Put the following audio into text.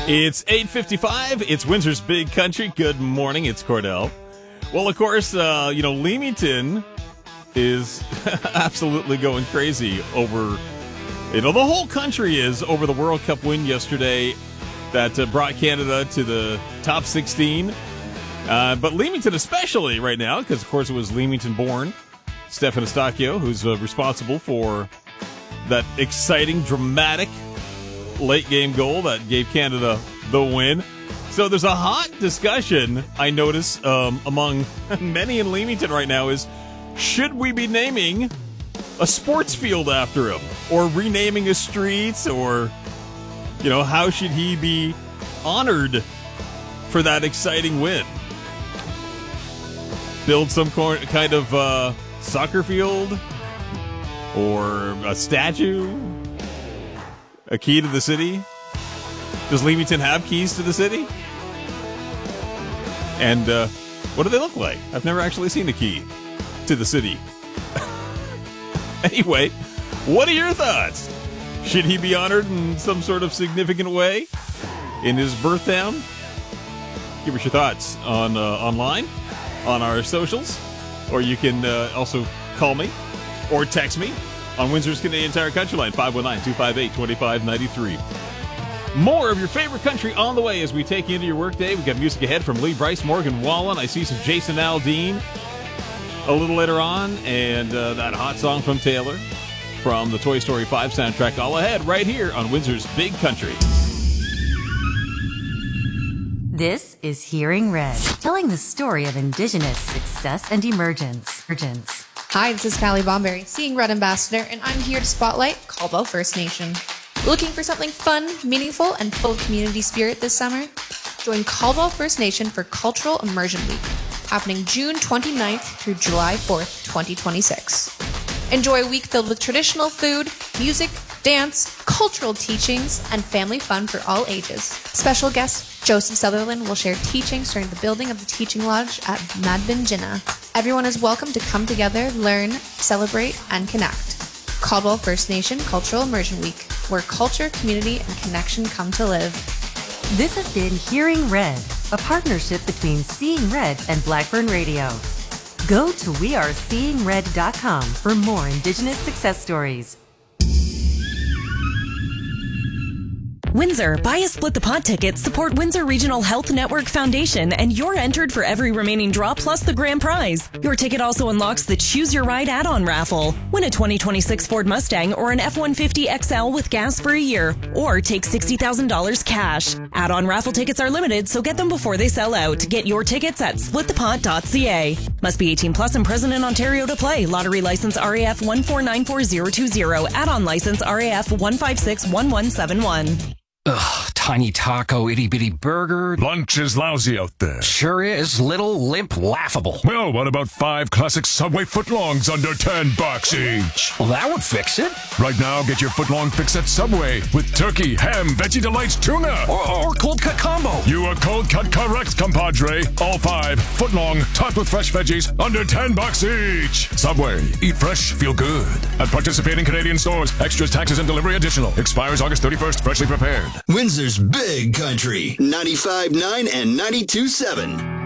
It's 8:55. It's Windsor's Big Country. Good morning. It's Cordell. Well, of course, Leamington is absolutely going crazy over, the whole country is over the World Cup win yesterday that brought Canada to the top 16. But Leamington especially right now, because, of course, it was Leamington-born Stefan Eustáquio who's responsible for that exciting, dramatic late-game goal that gave Canada the win. So there's a hot discussion, I notice, among many in Leamington right now is, should we be naming a sports field after him? Or renaming a street? Or, how should he be honored for that exciting win? Build some kind of soccer field? Or a statue? A key to the city? Does Leamington have keys to the city? And what do they look like? I've never actually seen a key to the city. Anyway, what are your thoughts? Should he be honored in some sort of significant way in his birth town? Give us your thoughts on online, on our socials, or you can also call me or text me on Windsor's Canadian Tire Country Line, 519-258-2593. More of your favorite country on the way as we take you into your workday. We've got music ahead from Lee Bryce, Morgan Wallen. I see some Jason Aldean a little later on, and that hot song from Taylor from the Toy Story 5 soundtrack. All ahead right here on Windsor's Big Country. This is Hearing Red, telling the story of Indigenous success and emergence. Hi, this is Callie Bomberry, Seeing Red Ambassador, and I'm here to spotlight Caldwell First Nation. Looking for something fun, meaningful, and full of community spirit this summer? Join Caldwell First Nation for Cultural Immersion Week, happening June 29th through July 4th, 2026. Enjoy a week filled with traditional food, music, dance, cultural teachings, and family fun for all ages. Special guest Joseph Sutherland will share teachings during the building of the Teaching Lodge at Madbinjina. Everyone is welcome to come together, learn, celebrate, and connect. Caldwell First Nation Cultural Immersion Week, where culture, community, and connection come to live. This has been Hearing Red, a partnership between Seeing Red and Blackburn Radio. Go to weareseeingred.com for more Indigenous success stories. Windsor, buy a Split the Pot ticket, support Windsor Regional Health Network Foundation, and you're entered for every remaining draw plus the grand prize. Your ticket also unlocks the Choose Your Ride add-on raffle. Win a 2026 Ford Mustang or an F-150 XL with gas for a year, or take $60,000 cash. Add-on raffle tickets are limited, so get them before they sell out. Get your tickets at splitthepot.ca. Must be 18 plus and present in Ontario to play. Lottery license RAF 1494020. Add-on license RAF 1561171. Ugh, tiny taco, itty-bitty burger. Lunch is lousy out there. Sure is. Little, limp, laughable. Well, what about 5 classic Subway footlongs under $10 each? Well, that would fix it. Right now, get your footlong fix at Subway with turkey, ham, veggie delights, tuna. Or cold cut combo. You are cold cut correct, compadre. All 5 footlong, topped with fresh veggies, under $10 each. Subway. Eat fresh, feel good. At participating Canadian stores. Extras, taxes, and delivery additional. Expires August 31st. Freshly prepared. Windsor's Big Country, 95.9 and 92.7.